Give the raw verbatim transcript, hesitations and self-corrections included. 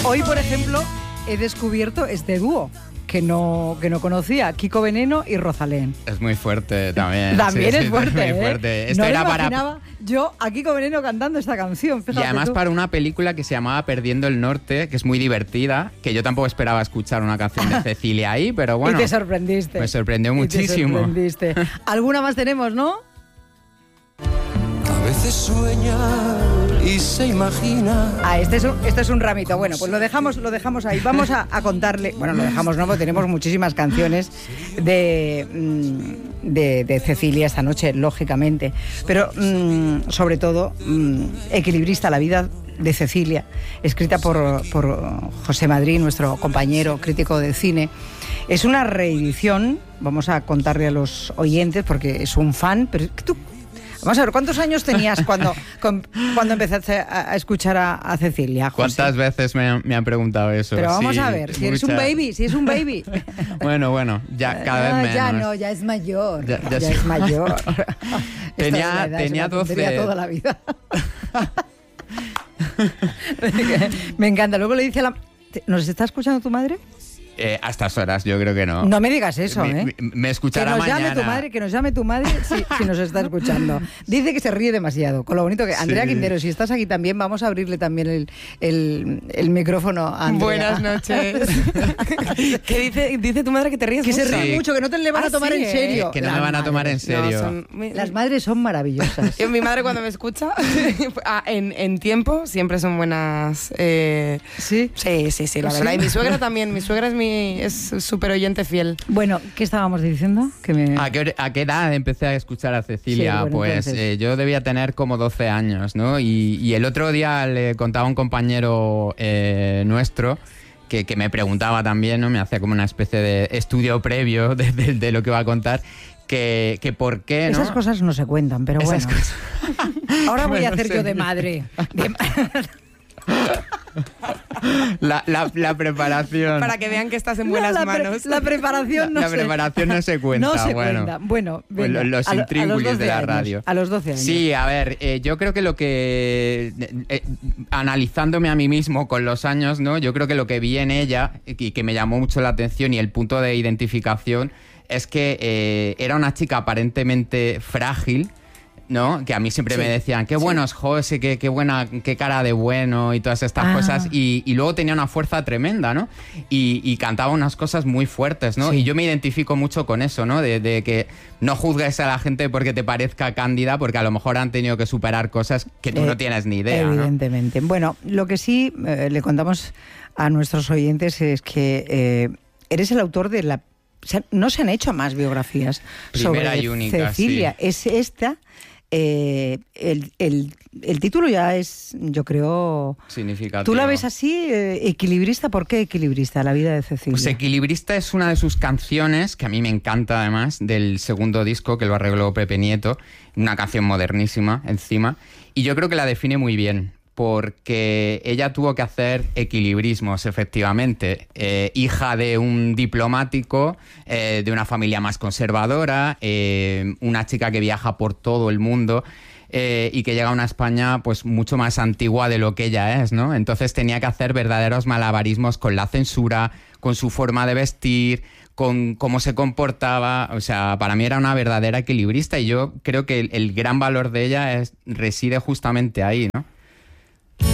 Hoy, por ejemplo, he descubierto este dúo que no, que no conocía, Kiko Veneno y Rosalén. Es muy fuerte también. También sí, es sí, fuerte, muy ¿eh? fuerte. Esto no era lo para... imaginaba yo a Kiko Veneno cantando esta canción. Y además tú. para una película que se llamaba Perdiendo el Norte, que es muy divertida, que yo tampoco esperaba escuchar una canción de Cecilia ahí, pero bueno. Y te sorprendiste. Me sorprendió muchísimo. Y te sorprendiste. ¿Alguna más tenemos, no? A veces sueña y se imagina. Ah, este es un, este es un ramito. Bueno, pues lo dejamos, lo dejamos ahí. Vamos a, a contarle. Bueno, lo dejamos, no, porque tenemos muchísimas canciones de, de, de Cecilia esta noche, lógicamente. Pero mmm, sobre todo, mmm, Equilibrista, la vida de Cecilia, escrita por, por José Madrid, nuestro compañero crítico de cine. Es una reedición, vamos a contarle a los oyentes, porque es un fan, pero tú. Vamos a ver, ¿cuántos años tenías cuando, con, cuando empezaste a, a escuchar a, a Cecilia, José? ¿Cuántas veces me, me han preguntado eso? Pero vamos sí, a ver, si eres mucha... un baby, si es un baby. Bueno, bueno, ya cada no, vez menos. Ya no, ya es mayor, ya, ya, ya sí. es mayor. tenía edad, tenía doce... toda la vida. Me encanta, luego le dice a la... ¿Nos está escuchando tu madre? Eh, a estas horas yo creo que no. No me digas eso, me, ¿eh? Me, me escuchará que nos mañana. Llame tu madre, que nos llame tu madre si, si nos está escuchando. Dice que se ríe demasiado, con lo bonito que... Andrea sí. Quintero, si estás aquí también, vamos a abrirle también el, el, el micrófono a Andrea. Buenas noches. ¿Qué dice, dice tu madre que te ríes que mucho? Que se ríe sí. mucho, que no te le van ah, a tomar sí, en serio. Eh, que no Las me van a tomar en madres. serio. No, son muy... Las madres son maravillosas. Yo, mi madre cuando me escucha, ah, en, en tiempo, siempre son buenas... Eh... ¿Sí? Sí, sí, sí, la ¿Sí? verdad. Y mi suegra también, mi suegra es mi... Es súper oyente fiel. Bueno, ¿qué estábamos diciendo? Que me... ¿A qué, ¿A qué edad empecé a escuchar a Cecilia? Sí, bueno, pues eh, yo debía tener como doce años, ¿no? Y, y el otro día le contaba a un compañero eh, nuestro que, que me preguntaba también, ¿no? Me hacía como una especie de estudio previo de, de, de lo que iba a contar. Que, que por qué, ¿no? Esas cosas no se cuentan, pero Esas bueno. Cosas... Ahora voy bueno, a hacer sí. yo de madre. De... La, la, la preparación. Para que vean que estás en buenas no, la pre- manos. La preparación no la, la se... preparación no se cuenta. No se bueno. cuenta. Bueno, Pues venga, los a lo, intríngulis de la años, radio. A los doce años. Sí, a ver, eh, yo creo que lo que... Eh, eh, analizándome a mí mismo con los años, ¿no? Yo creo que lo que vi en ella y que me llamó mucho la atención y el punto de identificación es que eh, era una chica aparentemente frágil, ¿no? Que a mí siempre sí. me decían, qué bueno es José, qué, qué buena, qué cara de bueno y todas estas ah. cosas. Y, y luego tenía una fuerza tremenda, ¿no? Y, y cantaba unas cosas muy fuertes, ¿no? Sí. Y yo me identifico mucho con eso, ¿no? De, de que no juzgues a la gente porque te parezca cándida, porque a lo mejor han tenido que superar cosas que tú eh, no tienes ni idea, evidentemente. ¿no? Bueno, lo que sí eh, le contamos a nuestros oyentes es que eh, eres el autor de la... O sea, no se han hecho más biografías Primera sobre y única, Cecilia. Sí. Es esta... Eh, el, el, el título ya es, yo creo... significativo. ¿Tú la ves así? Eh, ¿Equilibrista? ¿Por qué Equilibrista? La vida de Cecilia. Pues Equilibrista es una de sus canciones, que a mí me encanta además, del segundo disco, que lo arregló Pepe Nieto. Una canción modernísima, encima. Y yo creo que la define muy bien, porque ella tuvo que hacer equilibrismos, efectivamente. Eh, hija de un diplomático, eh, de una familia más conservadora, eh, una chica que viaja por todo el mundo eh, y que llega a una España pues mucho más antigua de lo que ella es, ¿no? Entonces tenía que hacer verdaderos malabarismos con la censura, con su forma de vestir, con cómo se comportaba. O sea, para mí era una verdadera equilibrista y yo creo que el, el gran valor de ella es, reside justamente ahí, ¿no?